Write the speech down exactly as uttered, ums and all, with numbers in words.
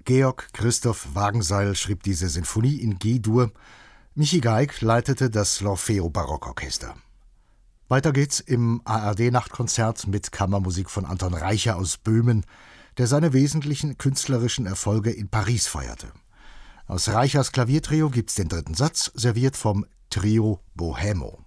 Georg Christoph Wagenseil schrieb diese Sinfonie in G-Dur. Michi Geig leitete das L'Orfeo Barockorchester. Weiter geht's im A R D-Nachtkonzert mit Kammermusik von Anton Reicher aus Böhmen, der seine wesentlichen künstlerischen Erfolge in Paris feierte. Aus Reichers Klaviertrio gibt's den dritten Satz, serviert vom Trio Bohemo.